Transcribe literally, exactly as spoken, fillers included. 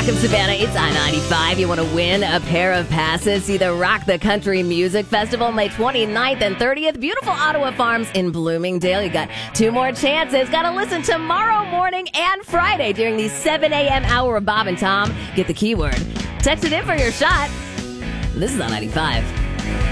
Rock of Savannah, it's I ninety-five. You want to win a pair of passes? See the Rock the Country Music Festival May twenty-ninth and thirtieth. Beautiful Ottawa Farms in Bloomingdale. You got two more chances. Got to listen tomorrow morning and Friday during the seven a.m. hour of Bob and Tom. Get the keyword. Text it in for your shot. This is I ninety-five.